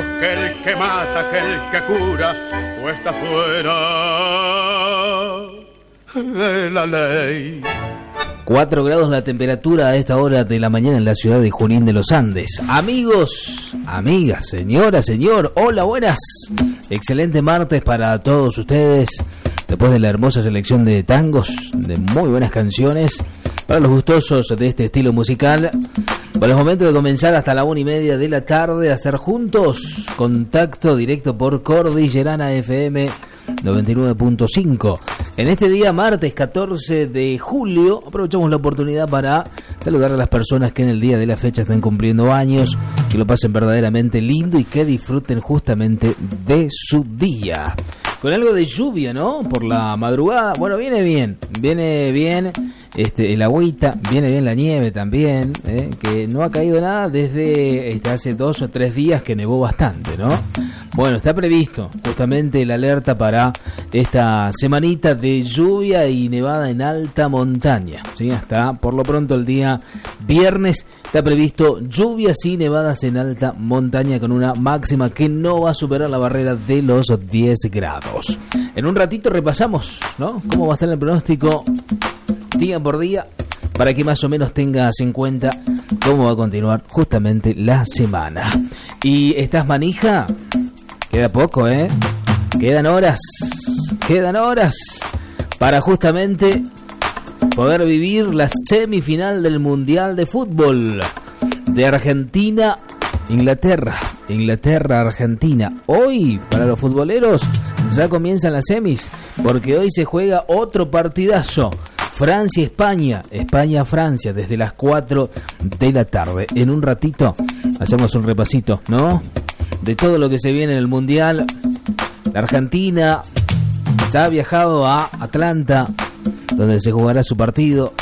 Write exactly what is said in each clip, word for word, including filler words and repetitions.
que el que mata, que el que cura, o está fuera de la ley. cuatro grados la temperatura a esta hora de la mañana en la ciudad de Junín de los Andes. Amigos, amigas, señora, señor, hola, buenas. Excelente martes para todos ustedes. Después de la hermosa selección de tangos, de muy buenas canciones, para los gustosos de este estilo musical. Bueno, es momento de comenzar hasta la una y media de la tarde a hacer juntos contacto directo por Cordillerana F M noventa y nueve punto cinco. En este día, martes catorce de julio, aprovechamos la oportunidad para saludar a las personas que en el día de la fecha están cumpliendo años, que lo pasen verdaderamente lindo y que disfruten justamente de su día. Con algo de lluvia, ¿no? Por la madrugada. Bueno, viene bien, viene bien este, el agüita, viene bien la nieve también, ¿eh? Que no ha caído nada desde este, hace dos o tres días que nevó bastante, ¿no? Bueno, está previsto justamente la alerta para esta semanita de lluvia y nevada en alta montaña, ¿sí? Hasta por lo pronto el día viernes está previsto lluvias y nevadas en alta montaña con una máxima que no va a superar la barrera de los diez grados. En un ratito repasamos, ¿no? Cómo va a estar el pronóstico día por día para que más o menos tengas en cuenta cómo va a continuar justamente la semana. ¿Y estás manija? Queda poco, ¿eh? Quedan horas, quedan horas para justamente poder vivir la semifinal del Mundial de Fútbol de Argentina, Inglaterra, Inglaterra, Argentina. Hoy, para los futboleros, ya comienzan las semis, porque hoy se juega otro partidazo. Francia-España, España-Francia, desde las cuatro de la tarde. En un ratito hacemos un repasito, ¿no? De todo lo que se viene en el Mundial. La Argentina ya ha viajado a Atlanta, donde se jugará su partido.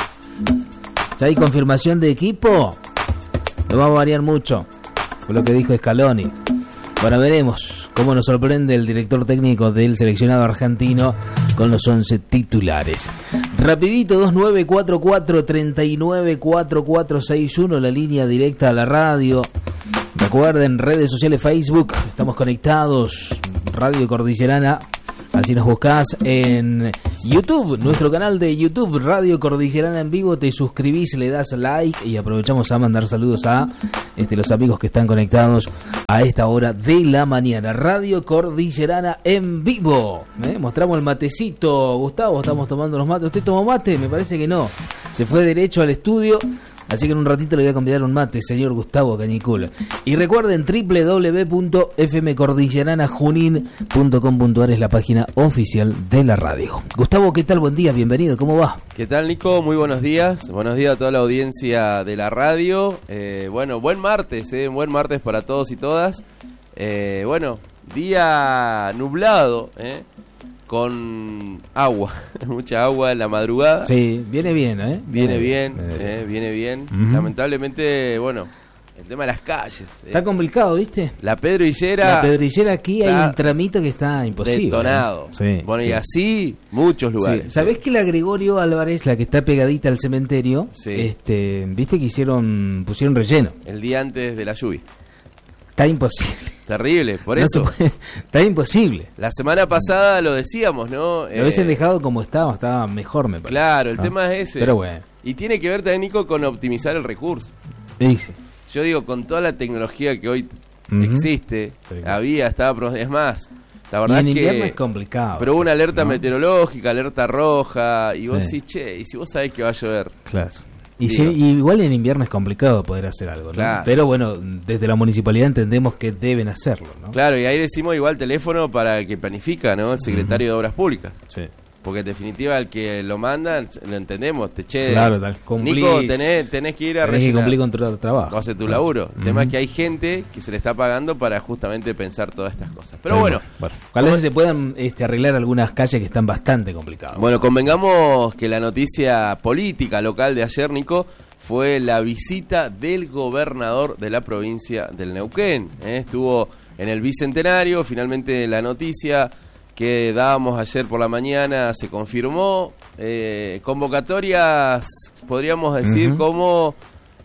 ¿Ya hay confirmación de equipo? No va a variar mucho con lo que dijo Scaloni. Bueno, veremos cómo nos sorprende el director técnico del seleccionado argentino con los once titulares. Rapidito, dos nueve cuatro cuatro, tres nueve cuatro cuatro seis uno, la línea directa a la radio. Recuerden, redes sociales, Facebook, estamos conectados, Radio Cordillerana, así nos buscás en YouTube, nuestro canal de YouTube, Radio Cordillerana en vivo, te suscribís, le das like y aprovechamos a mandar saludos a este, los amigos que están conectados a esta hora de la mañana. Radio Cordillerana en vivo, ¿eh? Mostramos el matecito, Gustavo, estamos tomando los mates. ¿Usted tomó mate? Me parece que no, se fue derecho al estudio. Así que en un ratito le voy a convidar un mate, señor Gustavo Cañicula. Y recuerden, doble u doble u doble u punto f m cordillerana junín punto com punto a r es la página oficial de la radio. Gustavo, ¿qué tal? Buen día, bienvenido, ¿cómo va? ¿Qué tal, Nico? Muy buenos días. Buenos días a toda la audiencia de la radio. Eh, bueno, buen martes, eh, buen martes para todos y todas. Eh, bueno, día nublado, eh. Con agua, mucha agua en la madrugada. Sí, viene bien, ¿eh? Viene, viene bien, bien eh, viene bien. Uh-huh. Lamentablemente, bueno, el tema de las calles. Está eh. complicado, ¿viste? La Pedro Hillera. La Pedro Hillera aquí hay un tramito que está imposible. Detonado. ¿Eh? Sí, bueno, sí. Y así, muchos lugares. Sí. ¿Sabés que la Gregorio Álvarez, la que está pegadita al cementerio, sí. este, viste que hicieron, pusieron relleno? El día antes de la lluvia. Está imposible. Terrible, por no eso. Puede, está imposible. La semana pasada lo decíamos, ¿no? Lo eh, hubiesen dejado como estaba, estaba mejor, me parece. Claro, el ¿no? tema es ese. Pero bueno. Y tiene que ver también, Nico, con optimizar el recurso. Sí, sí. Yo digo, con toda la tecnología que hoy uh-huh. existe, sí, claro. había, estaba, es más, la verdad y en que... invierno es complicado. Pero hubo una alerta ¿no? meteorológica, alerta roja, y vos sí. decís, che, y si vos sabés que va a llover. Claro. Y, si, y igual en invierno es complicado poder hacer algo, ¿no? Claro. Pero bueno, desde la municipalidad entendemos que deben hacerlo, ¿no? Claro, y ahí decimos igual teléfono para el que planifica, ¿no? El secretario uh-huh. de Obras Públicas. Sí. Porque en definitiva el que lo manda, lo entendemos, te che, claro, tal, cumplís, Nico, tenés, tenés que ir a tenés que cumplir con tu trabajo. Hace tu laburo. El uh-huh. tema es que hay gente que se le está pagando para justamente pensar todas estas cosas. Pero bueno, bueno, bueno ojalá se puedan este, arreglar algunas calles que están bastante complicadas. Bueno, convengamos que la noticia política local de ayer, Nico, fue la visita del gobernador de la provincia del Neuquén. ¿eh? Estuvo en el Bicentenario, finalmente la noticia que dábamos ayer por la mañana se confirmó. Eh, convocatorias, podríamos decir, uh-huh. como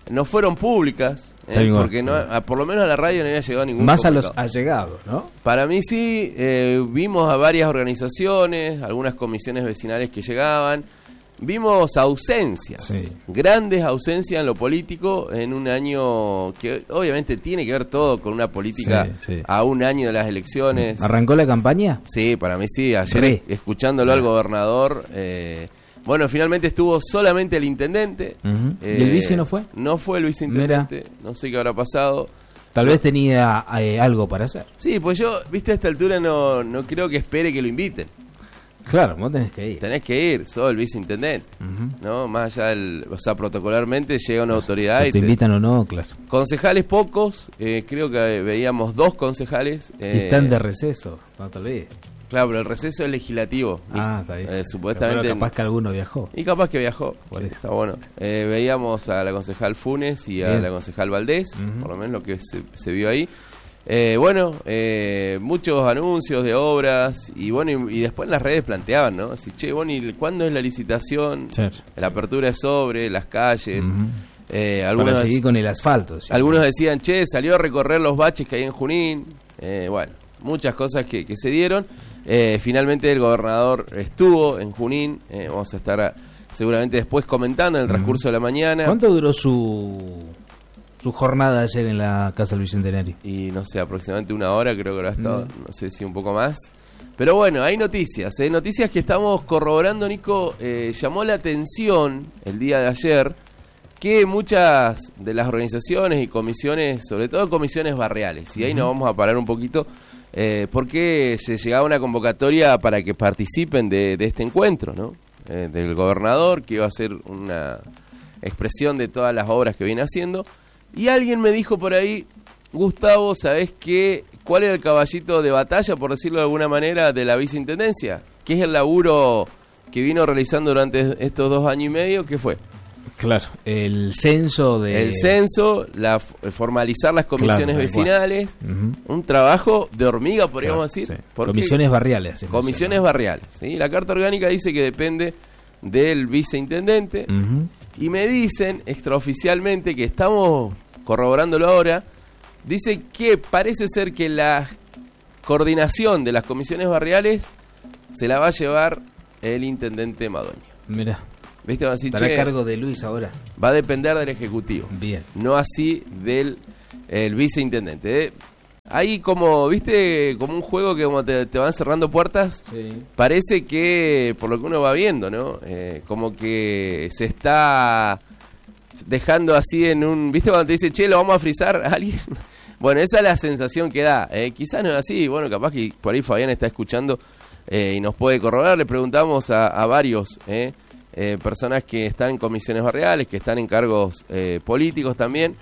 no fueron públicas, eh, Sí, porque bueno, no, a, por lo menos a la radio no había llegado ningún Más comunicado. a los allegados, ¿no? Para mí sí, eh, vimos a varias organizaciones, algunas comisiones vecinales que llegaban, vimos ausencias, Sí. grandes ausencias en lo político en un año que obviamente tiene que ver todo con una política Sí, sí. a un año de las elecciones. ¿Arrancó la campaña? Sí, para mí sí, ayer Re. escuchándolo al gobernador, eh, bueno, finalmente estuvo solamente el intendente. Ujú. ¿Y eh, el vice no fue? No fue el viceintendente, no sé qué habrá pasado. Tal vez tenía eh, algo para hacer. Sí, pues yo, viste, a esta altura no, no creo que espere que lo inviten. Claro, vos tenés que ir. Tenés que ir, sos el viceintendente, Ujú. ¿no? Más allá del, o sea, protocolarmente llega una autoridad Que y te te- invitan o no, claro. concejales pocos, eh, creo que veíamos dos concejales. eh, Están de receso, no te olvides. Claro, pero el receso es legislativo. Ah, está bien. Eh, supuestamente. Pero capaz que alguno viajó. Y capaz que viajó, Por sí, eso. está bueno. Eh, veíamos a la concejal Funes y a Bien. la concejal Valdés, Ujú. por lo menos lo que se, se vio ahí. Eh, bueno, eh, muchos anuncios de obras y bueno, y, y después en las redes planteaban, ¿no? Así, che, bueno, ¿y cuándo es la licitación? Sí. La apertura es sobre, las calles. Ujú. Eh, Para algunos, seguir con el asfalto. ¿sí? algunos decían, che, salió a recorrer los baches que hay en Junín. Eh, bueno, muchas cosas que, que se dieron. Eh, finalmente el gobernador estuvo en Junín. Eh, vamos a estar a- seguramente después comentando en el transcurso de la mañana. ¿Cuánto duró su su jornada ayer en la Casa del Bicentenario? Y no sé, aproximadamente una hora creo que habrá estado, no sé si un poco más. Pero bueno, hay noticias, ¿eh? Noticias que estamos corroborando, Nico. Eh, llamó la atención el día de ayer que muchas de las organizaciones y comisiones, sobre todo comisiones barriales, y ahí nos vamos a parar un poquito, eh, porque se llegaba una convocatoria para que participen de, de este encuentro, ¿no? Eh, del gobernador, que iba a hacer una expresión de todas las obras que viene haciendo. Y alguien me dijo por ahí, Gustavo, ¿sabés qué? ¿Cuál era el caballito de batalla, por decirlo de alguna manera, de la viceintendencia? ¿Qué es el laburo que vino realizando durante estos dos años y medio? ¿Qué fue? Claro, el censo de... El censo, la f- formalizar las comisiones Claro, tal vecinales, Ujú. un trabajo de hormiga, podríamos Claro, decir. sí. porque- Comisiones barriales. se Comisiones menciona. barriales. ¿sí? La carta orgánica dice que depende del viceintendente. Ujú. Y me dicen extraoficialmente, que estamos corroborándolo ahora, dice que parece ser que la coordinación de las comisiones barriales se la va a llevar el intendente Madoña. Mirá, ¿Viste? Va a decir, estará a che, cargo de Luis ahora. va a depender del Ejecutivo, Bien. no así del el viceintendente. ¿eh? Hay como, ¿viste? Como un juego que como te, te van cerrando puertas. Sí. Parece que, por lo que uno va viendo, ¿no? Eh, como que se está dejando así en un... ¿Viste cuando te dice, che, lo vamos a frizar a alguien? Bueno, esa es la sensación que da. Eh, quizás no es así. Bueno, capaz que por ahí Fabián está escuchando eh, y nos puede corroborar. Le preguntamos a, a varios eh, eh, personas que están en comisiones barriales, que están en cargos eh, políticos también.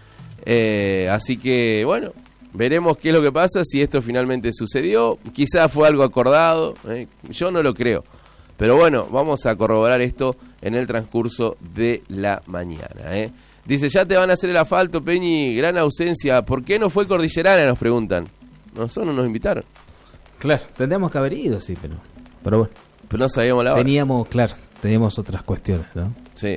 Eh, así que, bueno... Veremos qué es lo que pasa, si esto finalmente sucedió. Quizás fue algo acordado, ¿eh? Yo no lo creo. Pero bueno, vamos a corroborar esto en el transcurso de la mañana. ¿eh? Dice, ya te van a hacer el asfalto, Peñi, gran ausencia. ¿Por qué no fue Cordillerana? Nos preguntan. Nosotros no nos invitaron. Claro, tendríamos que haber ido, sí, pero... Pero bueno, Pero no sabíamos la hora. teníamos, claro, teníamos otras cuestiones, ¿no? Sí.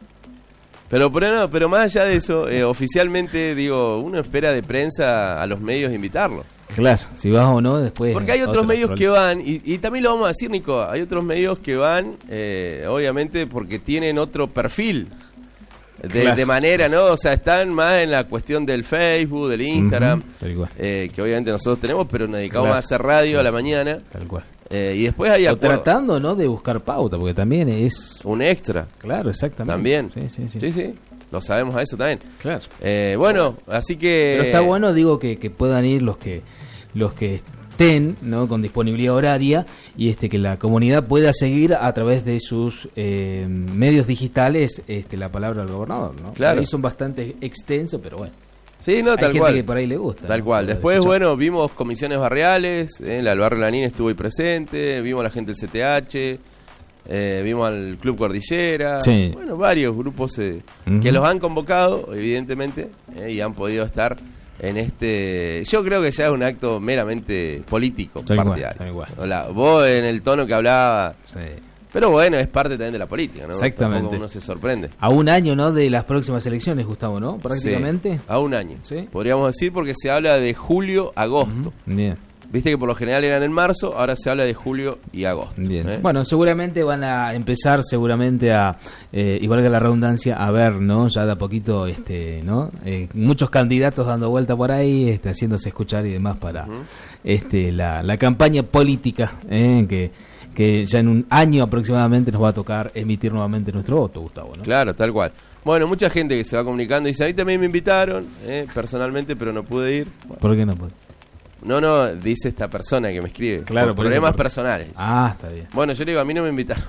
Pero, pero, no, pero más allá de eso, eh, oficialmente, digo, uno espera de prensa a los medios invitarlo. Claro, si vas o no, después... Porque hay otros otro medios que problema. van, y, y también lo vamos a decir, Nico, hay otros medios que van, eh, obviamente, porque tienen otro perfil. De, Claro. de manera, ¿no? O sea, están más en la cuestión del Facebook, del Instagram, Ujú, tal cual. eh, que obviamente nosotros tenemos, pero nos dedicamos Claro. a hacer radio a la mañana. Tal cual. Eh, y después hay O acuerdos. tratando, ¿no?, de buscar pauta, porque también es... Un extra, Claro, exactamente. también. Sí, sí, sí. sí, sí. Lo sabemos a eso también. Claro. Eh, bueno, así que... Pero está bueno, digo, que, que puedan ir los que los que estén, ¿no?, con disponibilidad horaria, y este que la comunidad pueda seguir a través de sus eh, medios digitales este la palabra del gobernador, ¿no? Claro. Ahí son bastante extensos, pero bueno. Sí, no, Hay tal gente cual. que por ahí le gusta. Tal ¿no? cual. Poder Después, escuchar. bueno, vimos comisiones barriales, eh, el barrio Lanín estuvo ahí presente, vimos a la gente del C T H, eh, vimos al Club Cordillera, Sí. bueno, varios grupos eh, Ujú. que los han convocado, evidentemente, eh, y han podido estar en este... Yo creo que ya es un acto meramente político, Tal cual, partidario. tal cual. Hola, vos en el tono que hablaba... Sí. Pero bueno, es parte también de la política, ¿no? Exactamente. Tampoco uno se sorprende. A un año, ¿no?, de las próximas elecciones, Gustavo, ¿no? Prácticamente. Sí, a un año. ¿Sí? Podríamos decir porque se habla de julio, agosto. Uh-huh. Bien. Viste que por lo general eran en marzo, ahora se habla de julio y agosto. Bien. ¿eh? Bueno, seguramente van a empezar seguramente a, eh, igual que la redundancia, a ver, ¿no? Ya de a poquito, este, ¿no? Eh, muchos candidatos dando vuelta por ahí, este, haciéndose escuchar y demás para uh-huh. este, la, la campaña política, ¿eh? que, que ya en un año aproximadamente nos va a tocar emitir nuevamente nuestro voto, Gustavo, ¿no? Claro, tal cual. Bueno, mucha gente que se va comunicando y dice, a mí también me invitaron, ¿eh? personalmente, pero no pude ir. Bueno. ¿Por qué no puede? No, no, dice esta persona que me escribe. Claro, por por problemas por... personales. Ah, está bien. Bueno, yo le digo, a mí no me invitaron.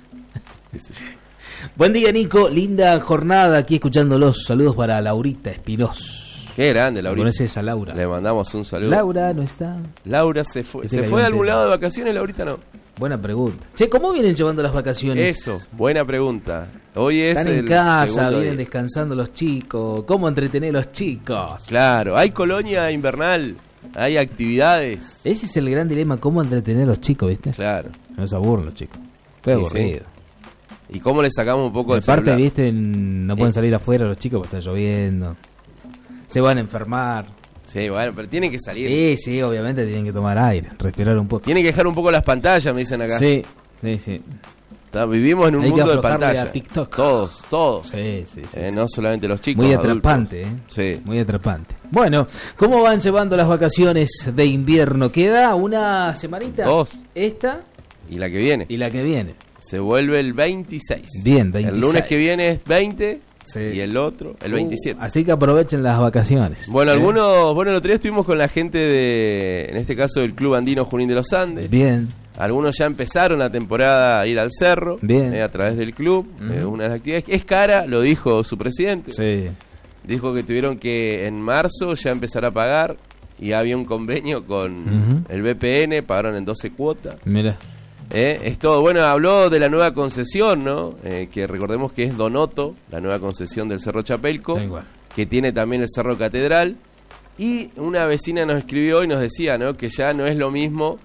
Buen día, Nico. Linda jornada aquí escuchándolos. Saludos para Laurita Espinós. Qué grande, Laurita. ¿Conoces a Laura? Le mandamos un saludo. Laura no está. Laura se fue. ¿Se fue a algún lado de vacaciones? Laurita no. Buena pregunta. Che, ¿cómo vienen llevando las vacaciones? Eso, buena pregunta. Hoy es Están en el casa, vienen día. descansando los chicos. ¿Cómo entretener a los chicos? Claro, hay colonia invernal. Hay actividades. Ese es el gran dilema, cómo entretener a los chicos, ¿viste? Claro. No se aburren los chicos. Fue Sí, aburrido. Sí. ¿Y cómo le sacamos un poco de aparte, celular? ¿viste? No pueden Eh. salir afuera los chicos porque está lloviendo. Se van a enfermar. Sí, bueno, pero tienen que salir. Sí, sí, obviamente tienen que tomar aire, respirar un poco. Tienen que dejar un poco las pantallas, me dicen acá. Sí, sí, sí. Está, vivimos en un Hay que mundo de aflojarle pantalla. a TikTok. Todos, todos. Sí, sí, sí, Eh, sí. no solamente los chicos. Muy adultos. atrapante, ¿eh? Sí. Muy atrapante. Bueno, ¿cómo van llevando las vacaciones de invierno? ¿Queda una semanita? Dos. Esta Y la que viene. y la que viene. Se vuelve el veintiséis. Bien, veintiséis. El lunes que viene es veinte. Sí. Y el otro, el veintisiete. Uh, así que aprovechen las vacaciones. Bueno, ¿eh? algunos, bueno, el otro día estuvimos con la gente de, en este caso del Club Andino Junín de los Andes. Bien. Algunos ya empezaron la temporada a ir al cerro. Bien. eh, a través del club. Uh-huh. eh, una de las actividades. Es cara, lo dijo su presidente. Sí. Dijo que tuvieron que en marzo ya empezar a pagar. Y había un convenio con Uh-huh. el B P N, pagaron en doce cuotas. Mira. Eh, es todo. Bueno, habló de la nueva concesión, ¿no? Eh, que recordemos que es Donoto, la nueva concesión del Cerro Chapelco, Está igual. que tiene también el Cerro Catedral. Y una vecina nos escribió y nos decía, ¿no?, que ya no es lo mismo.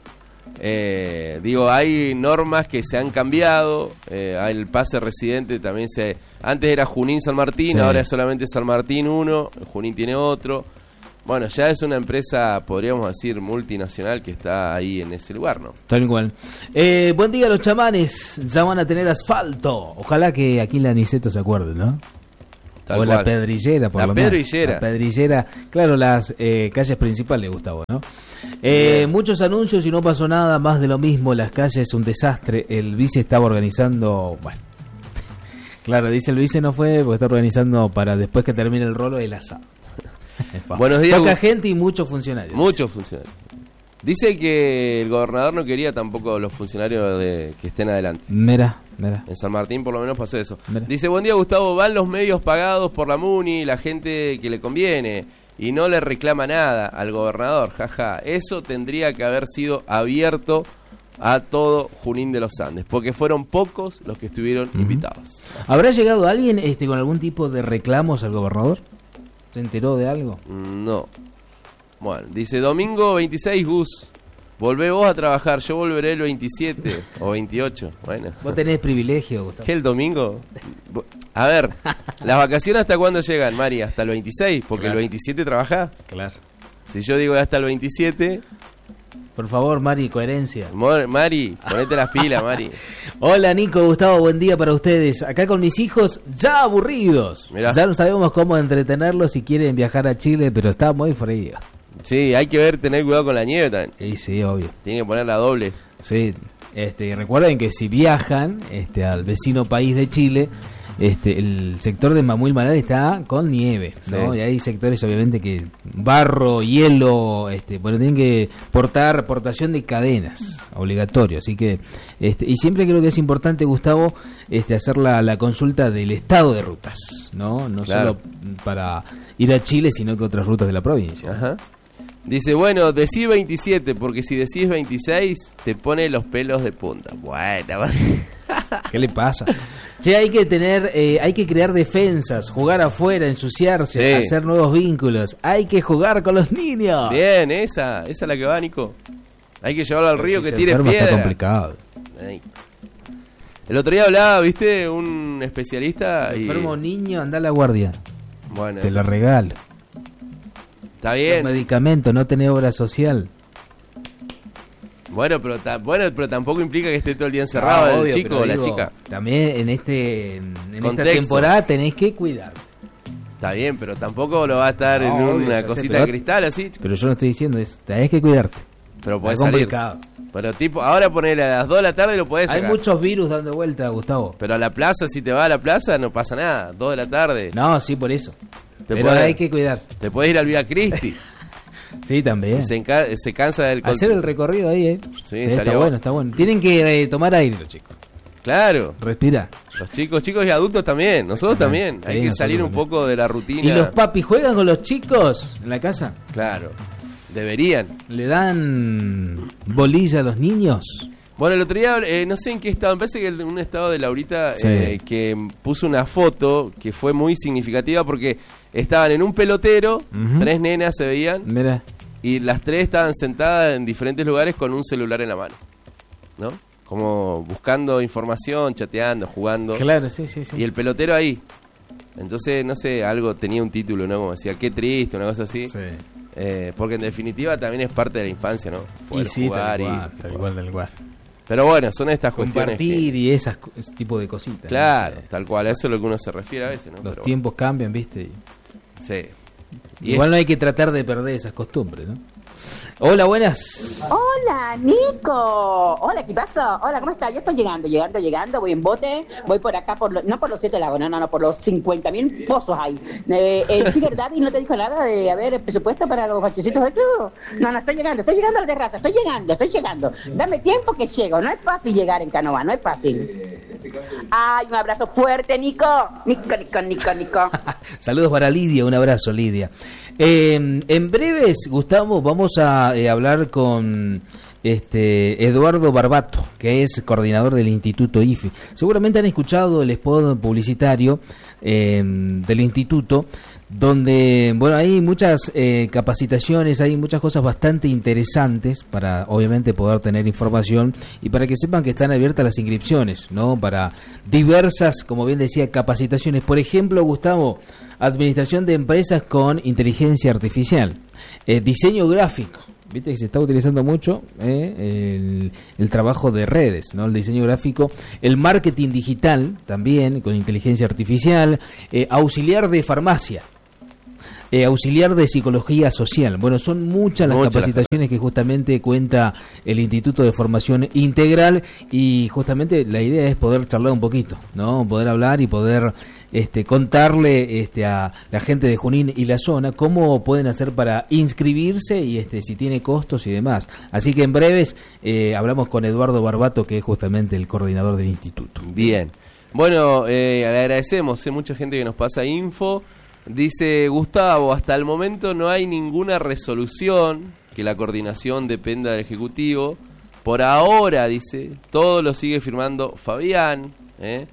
Eh, digo, hay normas que se han cambiado. Eh, el pase residente también se... Antes era Junín San Martín, Sí. ahora es solamente San Martín uno, Junín tiene otro. Bueno, ya es una empresa, podríamos decir, multinacional que está ahí en ese lugar, ¿no? Tal cual. Eh, buen día, los chamanes. Ya van a tener asfalto. Ojalá que aquí en la Niceto se acuerden, ¿no? Tal o la cual. pedrillera, por La lo menos. pedrillera. La pedrillera. Claro, las eh, calles principales, Gustavo, ¿no? Eh, muchos anuncios y no pasó nada, más de lo mismo. Las calles, un desastre. El vice estaba organizando... Bueno. Claro, dice el vice no fue porque está organizando para después que termine el rolo el asado. Buenos días. Poca gente y muchos funcionarios. Muchos funcionarios. Dice que el gobernador no quería tampoco los funcionarios de que estén adelante. Mira, mira. En San Martín por lo menos pasó eso. Mira. Dice, buen día Gustavo, van los medios pagados por la MUNI, la gente que le conviene, y no le reclama nada al gobernador, jaja. Eso tendría que haber sido abierto a todo Junín de los Andes, porque fueron pocos los que estuvieron Uh-huh. invitados. ¿Habrá llegado alguien este con algún tipo de reclamos al gobernador? ¿Se enteró de algo? No. Bueno, dice domingo veintiséis, Gus. Volvé vos a trabajar, yo volveré el veintisiete o veintiocho. Bueno. Vos tenés privilegio, Gustavo. ¿Qué, el domingo? A ver, ¿las vacaciones hasta cuándo llegan, Mari? ¿Hasta el veintiséis? Porque Claro. el veintisiete trabajás. Claro. Si yo digo hasta el veintisiete, Por favor, Mari, coherencia. Mor- Mari, ponete las pilas, Mari. Hola, Nico, Gustavo, buen día para ustedes. Acá con mis hijos ya aburridos. Mirá. Ya no sabemos cómo entretenerlos si quieren viajar a Chile, pero está muy frío. Sí, hay que ver, tener cuidado con la nieve también. Sí, sí, obvio. Tienen que ponerla doble. Sí, este, recuerden que si viajan este, al vecino país de Chile, este, el sector de Mamuil Malar está con nieve, ¿no? Sí. Y hay sectores obviamente que barro, hielo, este, bueno, tienen que portar portación de cadenas, obligatorio, así que, este, y siempre creo que es importante, Gustavo, este, hacer la, la consulta del estado de rutas, ¿no? No Claro. solo para ir a Chile, sino que otras rutas de la provincia. Ajá. Dice, bueno, decí veintisiete, porque si decís veintiséis, te pone los pelos de punta. Bueno, ¿Qué le pasa? Che, hay que tener, eh, hay que crear defensas, jugar afuera, ensuciarse, Sí. hacer nuevos vínculos. Hay que jugar con los niños. bien, esa, esa es la que va, Nico. Hay que llevarlo al río Si que se tire enferma piedra. está complicado. Ay. El otro día hablaba, ¿viste? Un especialista. Si y... enfermo niño, anda a la guardia. Bueno, te eso. lo regalo. Está bien. Los medicamentos, no tenés obra social. Bueno, pero ta- bueno, pero tampoco implica que esté todo el día encerrado Ah, el obvio, chico pero o la digo, chica. También en este en esta Contexto. temporada tenés que cuidar. Está bien, pero tampoco lo va a estar No, en obvio, una ya sé, cosita pero- de cristal así. Pero yo no estoy diciendo eso. Tenés que cuidarte. Pero podés Es salir. complicado. Pero tipo, ahora ponele a las dos de la tarde y lo podés Hay sacar. muchos virus dando vuelta, Gustavo. Pero a la plaza, si te vas a la plaza, no pasa nada. Dos de la tarde. No, sí, por eso. Te Pero podés- hay que cuidarse. Te podés ir al Vía Cristi. Sí, también. se, enca- se cansa del col- Hacer el recorrido ahí, ¿eh? Sí, está estaría bueno, bueno. está bueno. Tienen que eh, tomar aire los chicos. Claro. Respira. Los chicos, chicos y adultos también. Nosotros también. Sí, Hay que nosotros salir un también. poco de la rutina. ¿Y los papis juegan con los chicos en la casa? Claro. Deberían. ¿Le dan bolilla a los niños? Bueno, el otro día, eh, no sé en qué estado, me parece que en un estado de Laurita Sí. eh, que puso una foto que fue muy significativa porque estaban en un pelotero, Ujú. tres nenas se veían, Mira. y las tres estaban sentadas en diferentes lugares con un celular en la mano, ¿no? Como buscando información, chateando, jugando, Claro, sí, sí, sí. y el pelotero ahí. Entonces, no sé, algo tenía un título, ¿no? Como decía, qué triste, una cosa así. Sí. Eh, porque en definitiva también es parte de la infancia, ¿no? Y Poder sí, jugar tal y... cual, tal cual, tal cual. Pero bueno, son estas cuestiones que... Compartir y esas, co- ese tipo de cositas. ¿no? Claro, Eh, tal cual, a eso es lo que uno se refiere a veces, ¿no? Los Pero tiempos cambian, ¿viste? Y- bueno, sí. Y Igual no hay que tratar de perder esas costumbres, ¿no? Hola, buenas. Hola, Nico. Hola, ¿qué pasa? Hola, ¿cómo estás? Yo estoy llegando, llegando, llegando. Voy en bote. Voy por acá, por lo- no por los siete lagos, no, no, no, por los cincuenta mil pozos hay. Eh, el Sugar Daddy no te dijo nada de, a ver, el presupuesto para los bachecitos de tú. No, no, estoy llegando, estoy llegando a la terraza, estoy llegando, estoy llegando. Dame tiempo que llego. No es fácil llegar en canoa, no es fácil. Ay, un abrazo fuerte, Nico. Nico, Nico, Nico, Nico. Saludos para Lidia, un abrazo, Lidia. Eh, en breves, Gustavo, vamos a eh, hablar con este Eduardo Barbato, que es coordinador del Instituto I F E. Seguramente han escuchado el spot publicitario eh, del Instituto, donde, bueno, hay muchas eh, capacitaciones, hay muchas cosas bastante interesantes para, obviamente, poder tener información y para que sepan que están abiertas las inscripciones, ¿no? Para diversas, como bien decía, capacitaciones. Por ejemplo, Gustavo, administración de empresas con inteligencia artificial, eh, diseño gráfico. Viste que se está utilizando mucho eh, el, el trabajo de redes, ¿no? El diseño gráfico, el marketing digital también con inteligencia artificial, eh, auxiliar de farmacia, eh, auxiliar de psicología social. Bueno, son muchas las Muchas las capacitaciones que justamente cuenta el Instituto de Formación Integral y justamente la idea es poder charlar un poquito, ¿no? Poder hablar y poder este, contarle este, a la gente de Junín y la zona cómo pueden hacer para inscribirse y este, si tiene costos y demás. Así que en breves eh, hablamos con Eduardo Barbato, que es justamente el coordinador del instituto. bien. Bueno, eh, le agradecemos, hay mucha gente que nos pasa info. Dice Gustavo, hasta el momento no hay ninguna resolución que la coordinación dependa del Ejecutivo. Por ahora, dice, todo lo sigue firmando Fabián, ¿eh?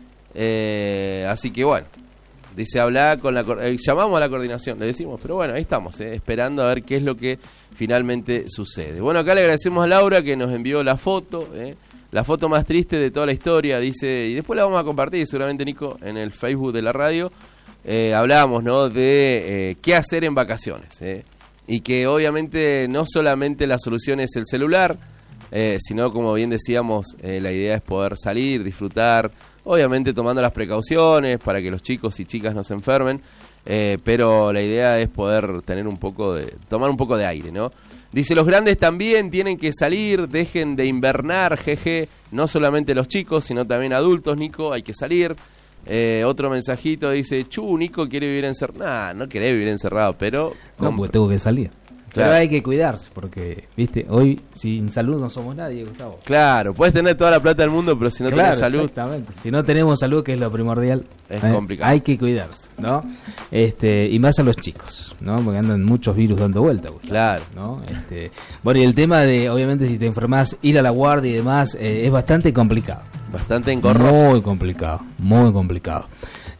Eh, así que bueno, dice hablar con la eh, llamamos a la coordinación, le decimos, pero bueno, ahí estamos, eh, esperando a ver qué es lo que finalmente sucede. Bueno, acá le agradecemos a Laura que nos envió la foto, eh, la foto más triste de toda la historia, dice, y después la vamos a compartir seguramente, Nico, en el Facebook de la radio. Eh, hablábamos, ¿no?, de eh, qué hacer en vacaciones, eh, y que obviamente no solamente la solución es el celular, eh, sino, como bien decíamos, eh, la idea es poder salir, disfrutar, obviamente tomando las precauciones para que los chicos y chicas no se enfermen, eh, pero la idea es poder tener un poco de, tomar un poco de aire, ¿no? Dice, los grandes también tienen que salir, dejen de invernar, jeje, no solamente los chicos, sino también adultos, Nico, hay que salir. Eh, otro mensajito dice, Chu, Nico quiere vivir encerrado. Nah, no querés vivir encerrado, pero... No, porque tengo que salir. Claro. Pero hay que cuidarse, porque, viste, hoy sin salud no somos nadie, Gustavo. Claro, puedes tener toda la plata del mundo, pero si no Claro, tenés salud, exactamente. Si no tenemos salud, que es lo primordial, es eh, complicado. hay que cuidarse, ¿no? Este, y más a los chicos, ¿no? Porque andan muchos virus dando vuelta, Gustavo, Claro. ¿no? Este, bueno, y el tema de, obviamente, si te enfermas, ir a la guardia y demás, eh, es bastante complicado. Bastante engorroso. Muy complicado, muy complicado.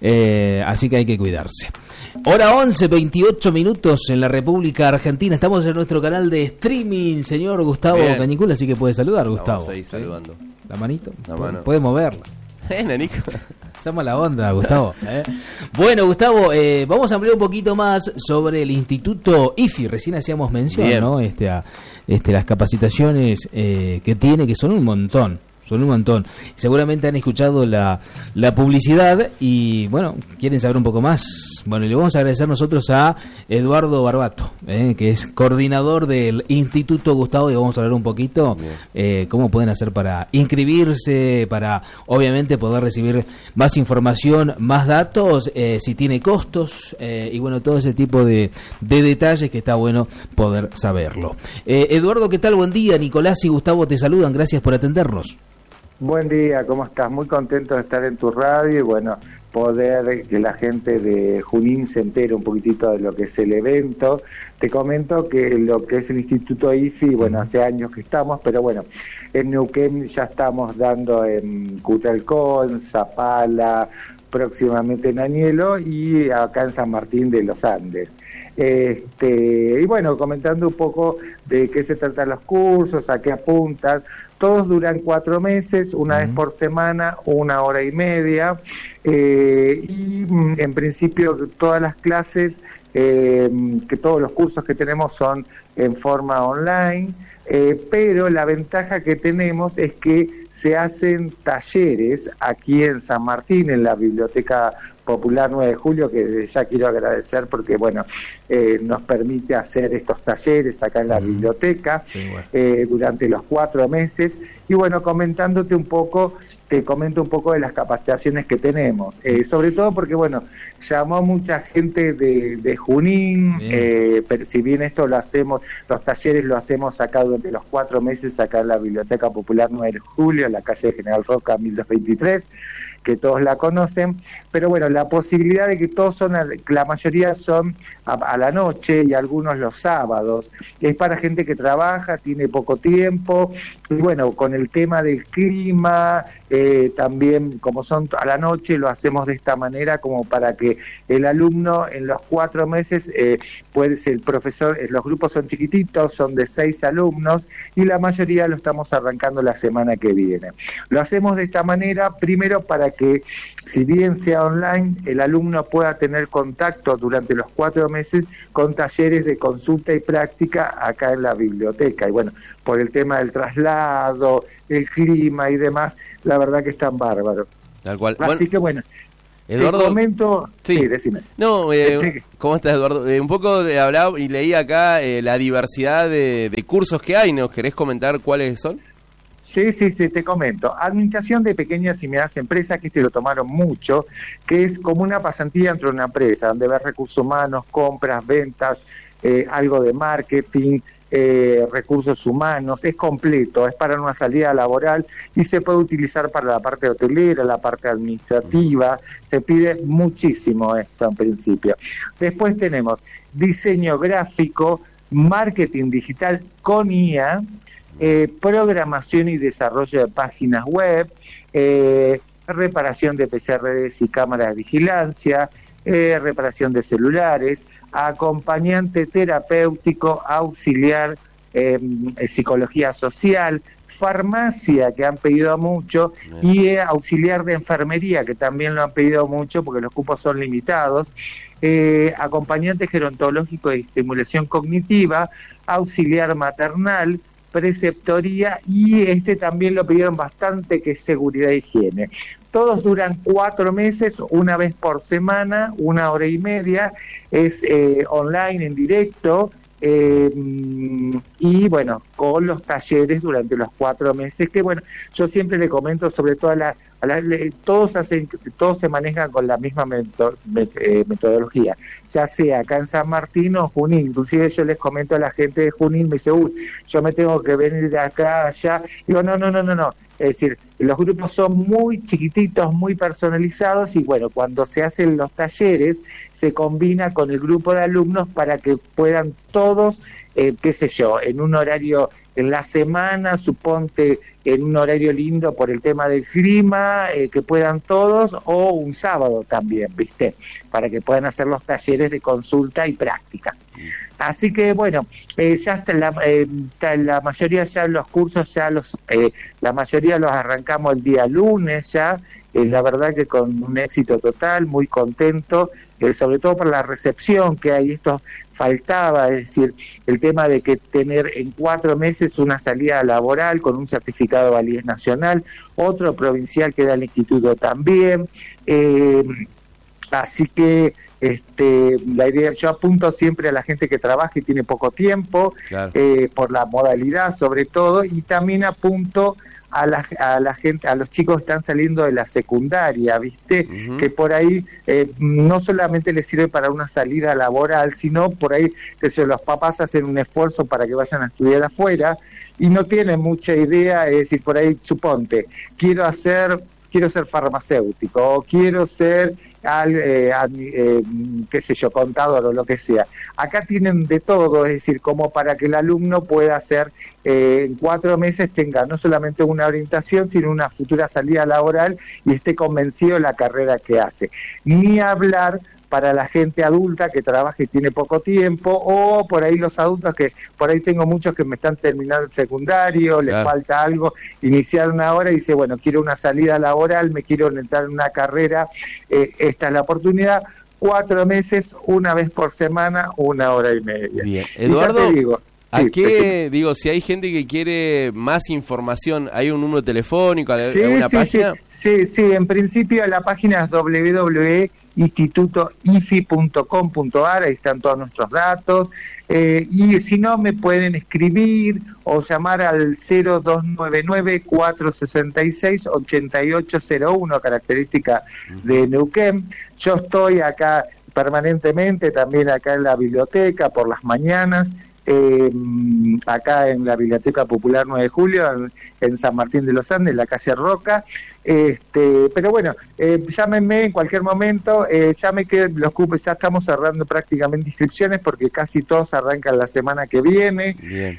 eh, así que hay que cuidarse. Hora once, veintiocho minutos en la República Argentina. Estamos en nuestro canal de streaming, señor Gustavo Bien. Cañicula, así que puede saludar, Gustavo. Vamos ahí saludando. La manito, la puede, mano. puede moverla. Eh, Nico. Somos la onda, Gustavo. ¿eh? Bueno, Gustavo, eh, vamos a ampliar un poquito más sobre el Instituto I F I. Recién hacíamos mención, Bien. ¿no? Este, a, este, las capacitaciones eh, que tiene, que son un montón. Son un montón. Seguramente han escuchado la, la publicidad y, bueno, quieren saber un poco más. Bueno, le vamos a agradecer nosotros a Eduardo Barbato, eh, que es coordinador del Instituto Gustavo, y vamos a hablar un poquito eh, cómo pueden hacer para inscribirse, para, obviamente, poder recibir más información, más datos, eh, si tiene costos, eh, y, bueno, todo ese tipo de, de detalles que está bueno poder saberlo. Eh, Eduardo, ¿qué tal? Buen día. Nicolás y Gustavo te saludan. Gracias por atendernos. Buen día, ¿cómo estás? Muy contento de estar en tu radio y bueno, poder que la gente de Junín se entere un poquitito de lo que es el evento. Te comento que lo que es el Instituto I F I, bueno, hace años que estamos, pero bueno, en Neuquén ya estamos dando en Cutralcón, Zapala, próximamente en Añelo y acá en San Martín de los Andes. Este, y bueno, comentando un poco de qué se tratan los cursos, a qué apuntan. Todos duran cuatro meses, una uh-huh. vez por semana, una hora y media, eh, y en principio todas las clases, eh, que todos los cursos que tenemos son en forma online, eh, pero la ventaja que tenemos es que se hacen talleres aquí en San Martín, en la Biblioteca Popular nueve de julio, que ya quiero agradecer porque, bueno, eh, nos permite hacer estos talleres acá en la mm. biblioteca sí, bueno. eh, durante los cuatro meses. Y bueno, comentándote un poco, te comento un poco de las capacitaciones que tenemos, eh, sobre todo porque, bueno, llamó mucha gente de, de Junín, eh, pero si bien esto lo hacemos, los talleres lo hacemos acá durante los cuatro meses, acá en la Biblioteca Popular nueve de julio, en la calle General Roca mil doscientos veintitrés, que todos la conocen, pero bueno, la posibilidad de que todos son, la mayoría son a, a la noche y algunos los sábados, es para gente que trabaja, tiene poco tiempo, y bueno, con el tema del clima, eh, también como son a la noche, lo hacemos de esta manera como para que el alumno en los cuatro meses, eh, puede ser el profesor, los grupos son chiquititos, son de seis alumnos, y la mayoría lo estamos arrancando la semana que viene. Lo hacemos de esta manera, primero para que, si bien sea online, el alumno pueda tener contacto durante los cuatro meses con talleres de consulta y práctica acá en la biblioteca. Y bueno, por el tema del traslado, el clima y demás, la verdad que están bárbaros. Tal cual. Así bueno, que bueno, Eduardo, te comento... Sí, sí decime. No, eh, este... ¿cómo estás, Eduardo? Eh, un poco de hablaba y leí acá eh, la diversidad de, de cursos que hay. ¿Nos querés comentar cuáles son? Sí, sí, sí, te comento. Administración de pequeñas y medianas empresas, que este lo tomaron mucho, que es como una pasantía dentro de una empresa, donde ves recursos humanos, compras, ventas, eh, algo de marketing, eh, recursos humanos, es completo, es para una salida laboral y se puede utilizar para la parte hotelera, la parte administrativa, se pide muchísimo esto en principio. Después tenemos diseño gráfico, marketing digital con I A, Eh, programación y desarrollo de páginas web, eh, reparación de P C Rs y cámaras de vigilancia, eh, reparación de celulares, acompañante terapéutico, auxiliar, eh, psicología social, farmacia, que han pedido mucho, y eh, auxiliar de enfermería, que también lo han pedido mucho porque los cupos son limitados, eh, acompañante gerontológico de estimulación cognitiva, auxiliar maternal, preceptoría, y este también lo pidieron bastante, que es seguridad e higiene. Todos duran cuatro meses, una vez por semana, una hora y media, es eh, online, en directo, eh, y bueno, con los talleres durante los cuatro meses, que bueno, yo siempre le comento sobre todo a la, a la le, todos hacen, todos se manejan con la misma meto, met, eh, metodología, ya sea acá en San Martín o Junín. Inclusive yo les comento a la gente de Junín, me dice, uy, yo me tengo que venir de acá allá, digo, no, no, no, no, no. Es decir, los grupos son muy chiquititos, muy personalizados, y bueno, cuando se hacen los talleres se combina con el grupo de alumnos para que puedan todos eh, qué sé yo, en un horario en la semana, suponte en un horario lindo por el tema del clima, eh, que puedan todos, o un sábado también, ¿viste? Para que puedan hacer los talleres de consulta y práctica. Así que bueno, eh, ya está la, eh, está la mayoría ya los cursos, ya los eh, la mayoría los arrancamos el día lunes ya, eh, la verdad que con un éxito total, muy contento, eh, sobre todo por la recepción que hay, esto faltaba, es decir, el tema de que tener en cuatro meses una salida laboral con un certificado de validez nacional, otro provincial que da el instituto también, eh, así que este la idea, yo apunto siempre a la gente que trabaja y tiene poco tiempo, claro. eh, por la modalidad sobre todo, y también apunto a la, a la gente, a los chicos que están saliendo de la secundaria, ¿viste? Uh-huh. Que por ahí eh, no solamente les sirve para una salida laboral, sino por ahí que se, los papás hacen un esfuerzo para que vayan a estudiar afuera y no tienen mucha idea, es decir, por ahí suponte, quiero hacer, quiero ser farmacéutico, o quiero ser al, eh, a, eh, qué sé yo, contador o lo que sea. Acá tienen de todo, es decir, como para que el alumno pueda hacer, eh, en cuatro meses tenga no solamente una orientación, sino una futura salida laboral y esté convencido de la carrera que hace. Ni hablar para la gente adulta que trabaja y tiene poco tiempo, o por ahí los adultos que, por ahí tengo muchos que me están terminando el secundario, les claro. falta algo, iniciaron ahora y dice, bueno, quiero una salida laboral, me quiero entrar en una carrera, eh, esta es la oportunidad, cuatro meses, una vez por semana, una hora y media. Bien, Eduardo, y ya te digo, ¿a sí, qué, pues, digo, si hay gente que quiere más información, hay un número telefónico, sí, alguna sí, página? Sí, sí, sí, en principio la página es doble u doble u doble u punto instituto i f i punto com punto a r, ahí están todos nuestros datos, eh, y si no me pueden escribir o llamar al cero dos nueve nueve, cuatro seis seis, ocho ocho cero uno, característica de Neuquén. Yo estoy acá permanentemente, también acá en la biblioteca por las mañanas, eh, acá en la Biblioteca Popular nueve de julio, en, en San Martín de los Andes, en la calle Roca. Este, pero bueno, eh, llámenme en cualquier momento, eh, ya me quedo, los cupos, ya estamos cerrando prácticamente inscripciones porque casi todos arrancan la semana que viene.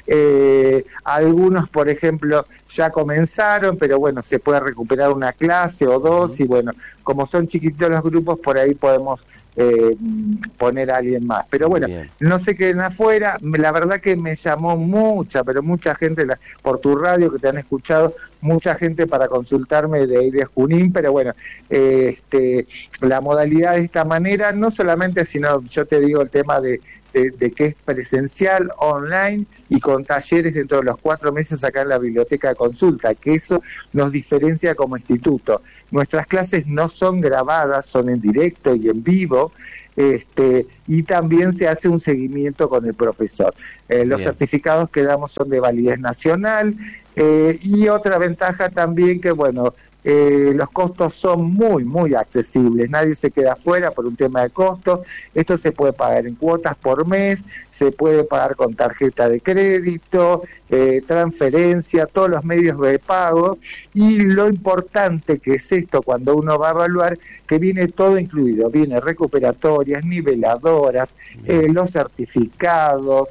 Eh, algunos, por ejemplo, ya comenzaron, pero bueno, se puede recuperar una clase o dos, uh-huh. y bueno, como son chiquitos los grupos, por ahí podemos eh, poner a alguien más. Pero bueno, Bien. no se queden afuera, la verdad que me llamó mucha, pero mucha gente la, por tu radio que te han escuchado, mucha gente para consultarme de ir de Junín, pero bueno, eh, este, la modalidad de esta manera, no solamente, sino yo te digo el tema de, de, de que es presencial, online y con talleres dentro de los cuatro meses acá en la biblioteca de consulta, que eso nos diferencia como instituto. Nuestras clases no son grabadas, son en directo y en vivo, este, y también se hace un seguimiento con el profesor. Eh, los Bien. certificados que damos son de validez nacional, eh, y otra ventaja también que, bueno, eh, los costos son muy, muy accesibles, nadie se queda afuera por un tema de costos, esto se puede pagar en cuotas por mes, se puede pagar con tarjeta de crédito, eh, transferencia, todos los medios de pago, y lo importante que es esto cuando uno va a evaluar, que viene todo incluido, viene recuperatorias, niveladoras, eh, los certificados,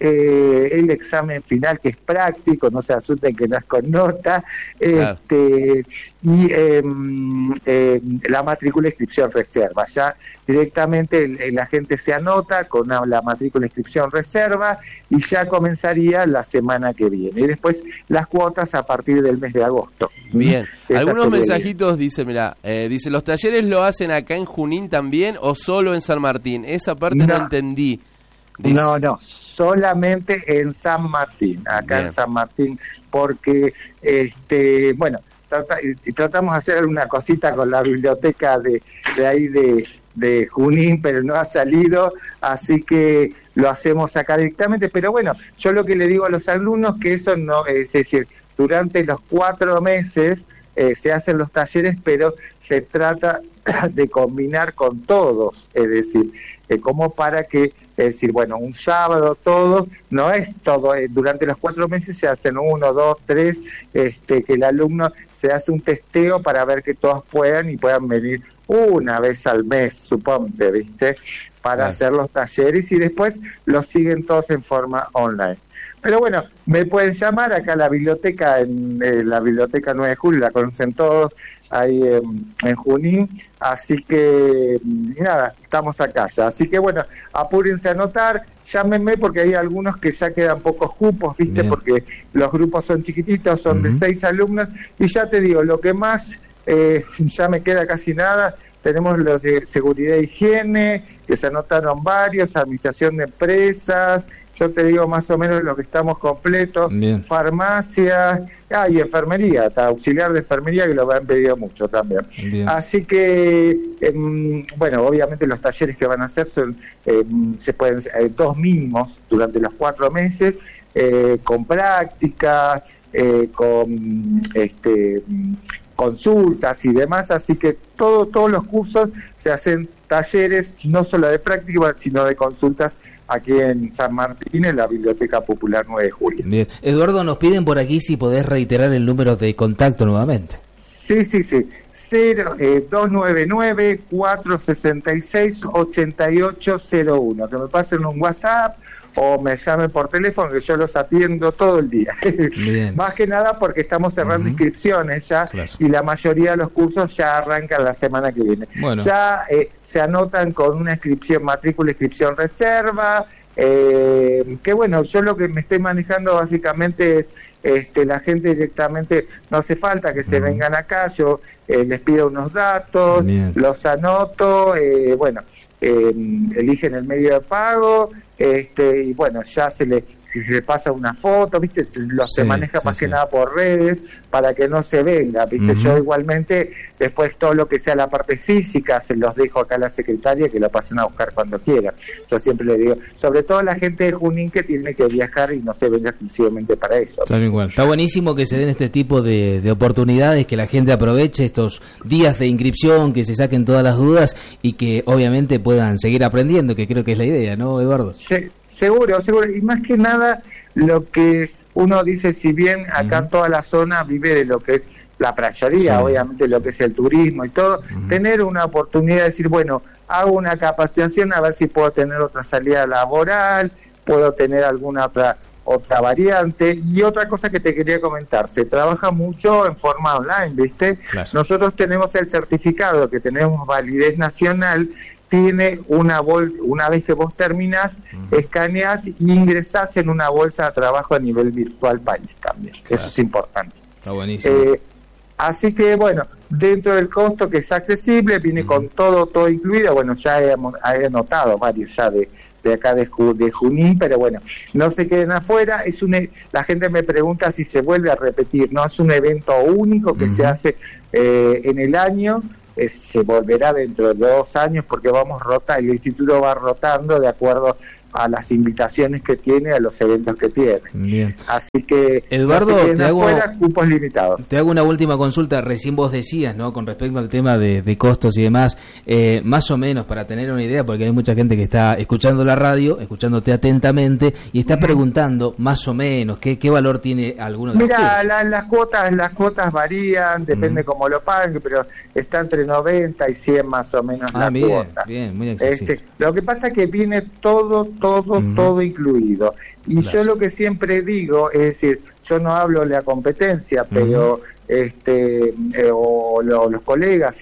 Eh, el examen final que es práctico, no se asusten que no es con nota, claro. este y eh, eh, la matrícula, inscripción, reserva, ya directamente el, el agente se anota con una, la matrícula, inscripción, reserva, y ya comenzaría la semana que viene, y después las cuotas a partir del mes de agosto. Bien, Esa algunos mensajitos dice, mira, eh, dice, ¿los talleres lo hacen acá en Junín también o solo en San Martín? Esa parte no, no entendí. Dice... No, no, solamente en San Martín, acá Bien. en San Martín, porque, este, bueno, trata, tratamos de hacer una cosita con la biblioteca de, de ahí de, de Junín, pero no ha salido, así que lo hacemos acá directamente, pero bueno, yo lo que le digo a los alumnos que eso no, es decir, durante los cuatro meses eh, se hacen los talleres, pero se trata de combinar con todos, es decir, eh, como para que, es decir, bueno, un sábado todo, no es todo, eh, durante los cuatro meses se hacen uno, dos, tres, este, que el alumno se hace un testeo para ver que todos puedan y puedan venir una vez al mes, suponte, ¿viste? para claro. hacer los talleres y después los siguen todos en forma online. Pero bueno, me pueden llamar acá a la biblioteca, en eh, la biblioteca nueve de julio, la conocen todos, ahí en, en Junín, así que y nada, estamos acá ya. Así que bueno, apúrense a anotar, llámenme porque hay algunos que ya quedan pocos cupos, ¿viste? Bien. Porque los grupos son chiquititos, son Uh-huh. de seis alumnos, y ya te digo, lo que más, eh, ya me queda casi nada. Tenemos los de seguridad e higiene, que se anotaron varios, administración de empresas, yo te digo más o menos lo que estamos completos, Bien. farmacia, ah, y enfermería, hasta auxiliar de enfermería, que lo han pedido mucho también. Bien. Así que, eh, bueno, obviamente los talleres que van a hacer son, eh, se pueden, eh, dos mínimos durante los cuatro meses, eh, con prácticas, eh, con este consultas y demás, así que todo, todos los cursos se hacen talleres, no solo de práctica, sino de consultas aquí en San Martín, en la Biblioteca Popular nueve de julio. Bien. Eduardo, nos piden por aquí si podés reiterar el número de contacto nuevamente. Sí, sí, sí. cero, eh, dos nueve nueve, cuatro seis seis, ocho ocho cero uno. Que me pasen un WhatsApp o me llamen por teléfono, que yo los atiendo todo el día. Bien. Más que nada porque estamos cerrando Uh-huh. inscripciones ya, Claro. y la mayoría de los cursos ya arrancan la semana que viene. Bueno. Ya eh, se anotan con una inscripción, matrícula, inscripción, reserva. Eh, que bueno, yo lo que me estoy manejando básicamente es este, la gente directamente, no hace falta que se Uh-huh. vengan acá, yo eh, les pido unos datos, Bien. los anoto, eh, bueno, eh, eligen el medio de pago, este, y bueno, ya se le, se le pasa una foto, ¿viste? Lo, Sí, se maneja sí, más sí. que nada por redes para que no se venga, ¿viste? Ujú. Yo igualmente, después todo lo que sea la parte física, se los dejo acá a la secretaria que lo pasen a buscar cuando quieran. Yo siempre le digo, sobre todo la gente de Junín que tiene que viajar y no se venga exclusivamente para eso. Está bien, igual. Está buenísimo que se den este tipo de, de oportunidades, que la gente aproveche estos días de inscripción, que se saquen todas las dudas y que obviamente puedan seguir aprendiendo, que creo que es la idea, ¿no, Eduardo? Se- seguro, seguro. Y más que nada, lo que uno dice, si bien acá Ujú. en toda la zona vive de lo que es la playería, Sí. obviamente lo que es el turismo y todo, Ujú. tener una oportunidad de decir, bueno, hago una capacitación a ver si puedo tener otra salida laboral, puedo tener alguna otra otra variante. Y otra cosa que te quería comentar, se trabaja mucho en forma online, ¿viste? Claro. Nosotros tenemos el certificado que tenemos validez nacional, tiene una bolsa, una vez que vos terminás, Ujú. escaneás y ingresás en una bolsa de trabajo a nivel virtual país también. Claro. Eso es importante. Está buenísimo. Eh, así que bueno, dentro del costo que es accesible, viene Ujú. con todo, todo incluido. Bueno, ya he, he anotado varios ya de, de acá de, Ju- de Junín, pero bueno, no se queden afuera. Es un, e- la gente me pregunta si se vuelve a repetir, no es un evento único que Ujú. se hace eh, en el año. Eh, se volverá dentro de dos años porque vamos rota, el instituto va rotando de acuerdo a las invitaciones que tiene, a los eventos que tiene. Bien. Así que Eduardo, no se queden te hago- afuera, cupos limitados. Te hago una última consulta. Recién vos decías, ¿no? Con respecto al tema de, de costos y demás, eh, más o menos para tener una idea, porque hay mucha gente que está escuchando la radio, escuchándote atentamente y está preguntando más o menos qué, qué valor tiene alguno de los Mira, cursos. la- las cuotas las cuotas varían, depende Ujú. cómo lo paguen, pero está entre noventa y cien más o menos Ah, la bien, cuota. bien, muy accesible. Este, lo que pasa es que viene todo, todo, Ujú. todo incluido. Y Claro. yo lo que siempre digo, es decir, yo no hablo de la competencia, pero este eh, o lo- los colegas